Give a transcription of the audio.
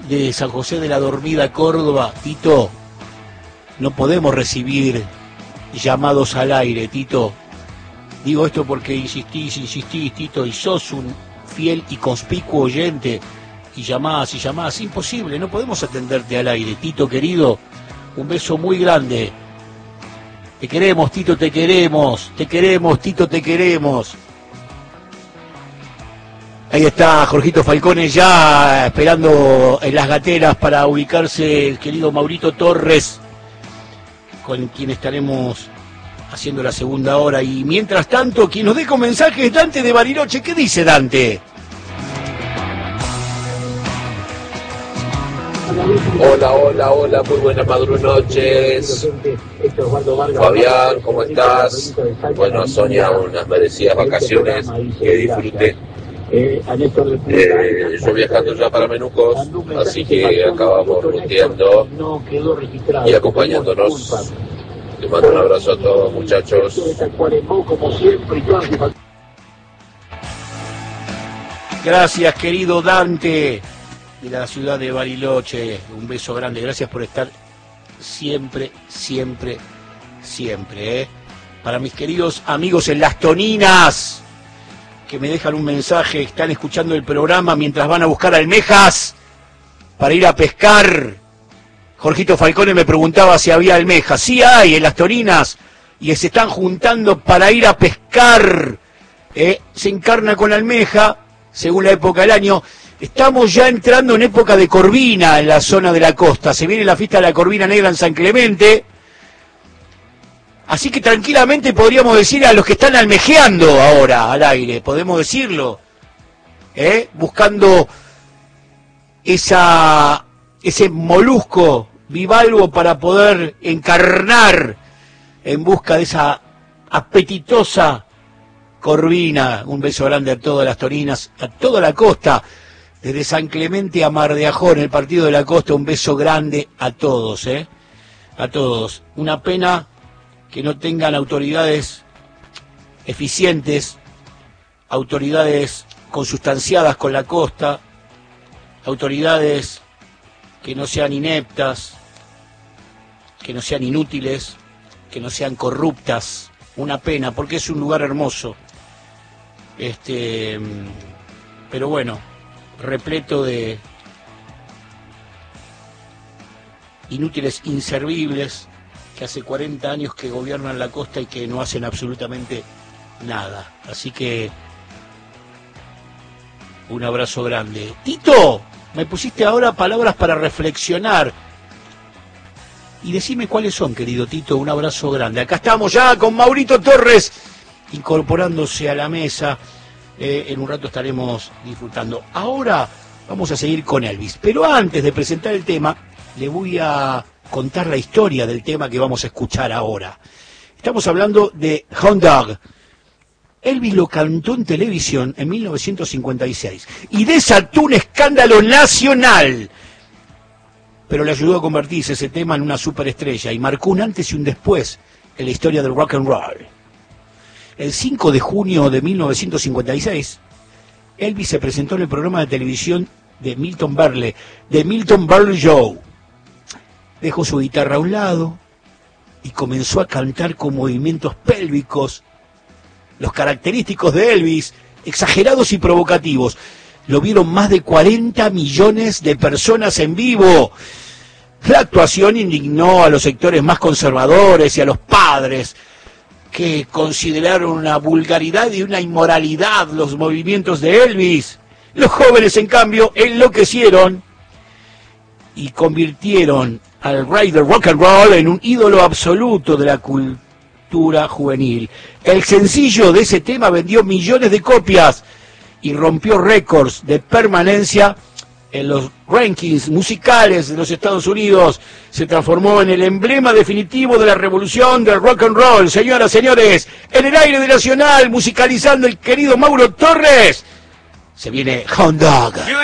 de San José de la Dormida, Córdoba. Tito, no podemos recibir llamados al aire, Tito. Digo esto porque insistís, Tito, y sos un fiel y conspicuo oyente, y llamás, imposible, no podemos atenderte al aire, Tito querido. Un beso muy grande. Te queremos, Tito, te queremos, Tito, te queremos. Ahí está Jorgito Falcone ya esperando en las gateras para ubicarse el querido Maurito Torres, con quien estaremos haciendo la segunda hora. Y mientras tanto, quien nos deja un mensaje es Dante de Bariloche. ¿Qué dice Dante? Hola, muy buenas noches. Fabián, ¿cómo estás? Bueno, Sonia, unas merecidas vacaciones, que disfrute. Yo viajando ya para Menucos, así que acabamos ruteando y acompañándonos. Les mando un abrazo a todos, muchachos. Gracias, querido Dante de la ciudad de Bariloche. Un beso grande, gracias por estar siempre. Para mis queridos amigos en Las Toninas, que me dejan un mensaje, están escuchando el programa mientras van a buscar almejas para ir a pescar. Jorgito Falcone me preguntaba si había almejas. Sí hay en Las Toninas, y se están juntando para ir a pescar. Se encarna con almeja, según la época del año. Estamos ya entrando en época de corvina en la zona de la costa. Se viene la fiesta de la corvina negra en San Clemente. Así que tranquilamente podríamos decir a los que están almejeando ahora al aire, podemos decirlo, buscando ese molusco bivalvo para poder encarnar en busca de esa apetitosa corvina. Un beso grande a todas las Toninas, a toda la costa, desde San Clemente a Mar de Ajó, en el partido de la costa. Un beso grande a todos, a todos. Una pena que no tengan autoridades eficientes, autoridades consustanciadas con la costa, autoridades que no sean ineptas, que no sean inútiles, que no sean corruptas. Una pena, porque es un lugar hermoso. Pero bueno, repleto de inútiles inservibles que hace 40 años que gobiernan la costa y que no hacen absolutamente nada. Así que un abrazo grande. Tito, me pusiste ahora palabras para reflexionar. Y decime cuáles son, querido Tito. Un abrazo grande. Acá estamos ya con Maurito Torres incorporándose a la mesa. En un rato estaremos disfrutando. Ahora vamos a seguir con Elvis. Pero antes de presentar el tema, le voy a contar la historia del tema que vamos a escuchar ahora. Estamos hablando de Hound Dog. Elvis lo cantó en televisión en 1956 y desató un escándalo nacional, pero le ayudó a convertirse ese tema en una superestrella y marcó un antes y un después en la historia del rock and roll. El 5 de junio de 1956, Elvis se presentó en el programa de televisión de Milton Berle, The Milton Berle Show. Dejó su guitarra a un lado y comenzó a cantar con movimientos pélvicos, los característicos de Elvis, exagerados y provocativos. Lo vieron más de 40 millones de personas en vivo. La actuación indignó a los sectores más conservadores y a los padres, que consideraron una vulgaridad y una inmoralidad los movimientos de Elvis. Los jóvenes, en cambio, enloquecieron y convirtieron al rey del rock and roll en un ídolo absoluto de la cultura juvenil. El sencillo de ese tema vendió millones de copias y rompió récords de permanencia en los rankings musicales de los Estados Unidos. Se transformó en el emblema definitivo de la revolución del rock and roll. Señoras, señores, en el aire de Nacional, musicalizando el querido Mauro Torres, se viene Hound Dog.